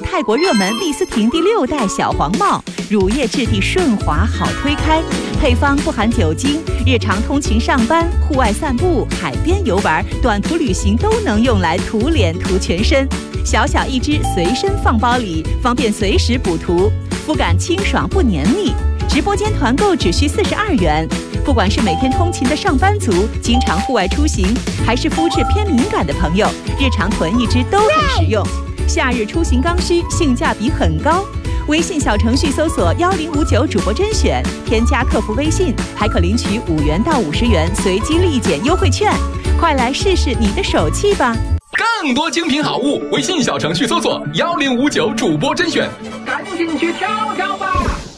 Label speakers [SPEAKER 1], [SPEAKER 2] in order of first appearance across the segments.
[SPEAKER 1] 泰国热门丽思婷第6代小黄帽，乳液质地顺滑，好推开，配方不含酒精，日常通勤上班、户外散步、海边游玩、短途旅行都能用来涂脸涂全身。小小一支随身放包里，方便随时补涂，肤感清爽不黏腻。直播间团购只需42元。不管是每天通勤的上班族，经常户外出行，还是肤质偏敏感的朋友，日常囤一支都很实用。夏日出行刚需，性价比很高。微信小程序搜索1059主播甄选，添加客服微信，还可领取5元到50元随机立减优惠券。快来试试你的手气吧！
[SPEAKER 2] 更多精品好物，微信小程序搜索1059主播甄选，赶紧去挑挑吧！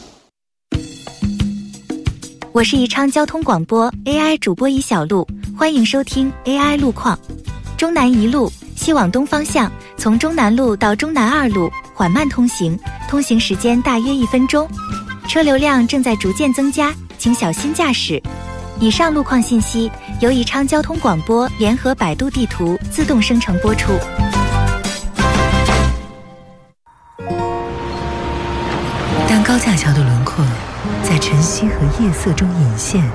[SPEAKER 3] 我是宜昌交通广播 AI 主播宜小璐，欢迎收听 AI 路况。中南一路西往东方向，从中南路到中南2路缓慢通行，通行时间大约1分钟，车流量正在逐渐增加，请小心驾驶。以上路况信息由宜昌交通广播联合百度地图自动生成播出。
[SPEAKER 4] 当高架桥的轮廓在晨曦和夜色中隐现，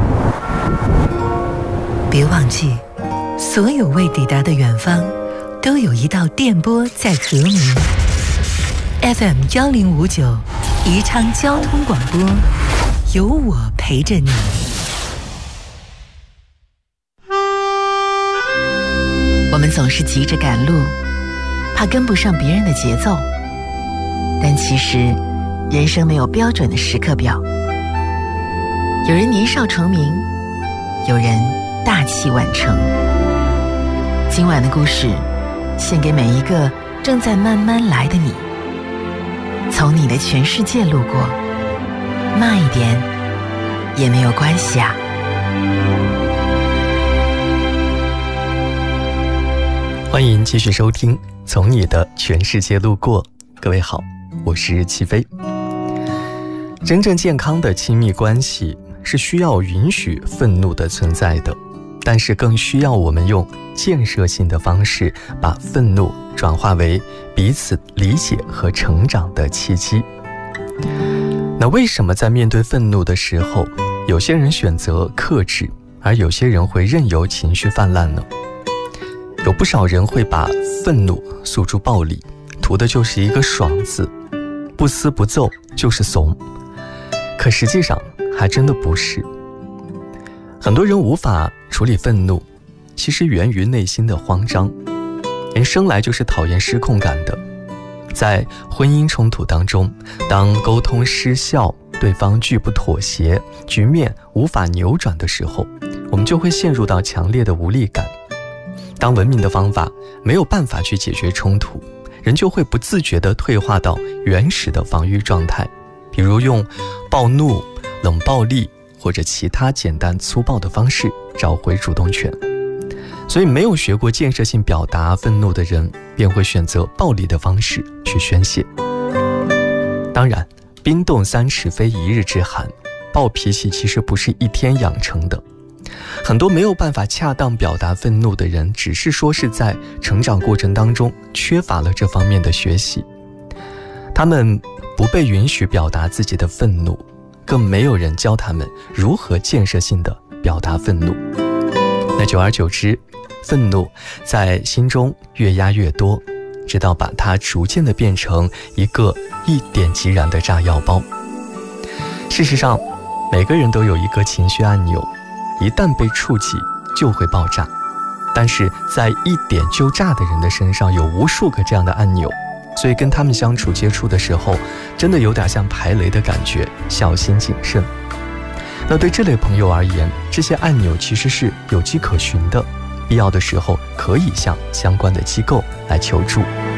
[SPEAKER 4] 别忘记，所有未抵达的远方，都有一道电波在和鸣。FM 1059，宜昌交通广播，有我陪着你。我们总是急着赶路，怕跟不上别人的节奏，但其实人生没有标准的时刻表，有人年少成名，有人大器晚成。今晚的故事献给每一个正在慢慢来的你，从你的全世界路过，慢一点也没有关系啊。
[SPEAKER 5] 欢迎继续收听从你的全世界路过。各位好，我是齐飞。真正健康的亲密关系是需要允许愤怒的存在的，但是更需要我们用建设性的方式把愤怒转化为彼此理解和成长的契机。那为什么在面对愤怒的时候，有些人选择克制，而有些人会任由情绪泛滥呢？有不少人会把愤怒诉诸暴力，图的就是一个爽字，不撕不揍就是怂。可实际上还真的不是。很多人无法处理愤怒，其实源于内心的慌张。人生来就是讨厌失控感的。在婚姻冲突当中，当沟通失效，对方拒不妥协，局面无法扭转的时候，我们就会陷入到强烈的无力感。当文明的方法没有办法去解决冲突，人就会不自觉地退化到原始的防御状态，比如用暴怒、冷暴力或者其他简单粗暴的方式找回主动权。所以没有学过建设性表达愤怒的人，便会选择暴力的方式去宣泄。当然，冰冻3尺非一日之寒，暴脾气其实不是一天养成的。很多没有办法恰当表达愤怒的人，只是说是在成长过程当中缺乏了这方面的学习。他们不被允许表达自己的愤怒，更没有人教他们如何建设性的表达愤怒。那久而久之，愤怒在心中越压越多，直到把它逐渐的变成一个一点即燃的炸药包。事实上，每个人都有一个情绪按钮，一旦被触及就会爆炸。但是在一点就炸的人的身上有无数个这样的按钮，所以跟他们相处接触的时候，真的有点像排雷的感觉，小心谨慎。那对这类朋友而言，这些按钮其实是有迹可循的，必要的时候可以向相关的机构来求助。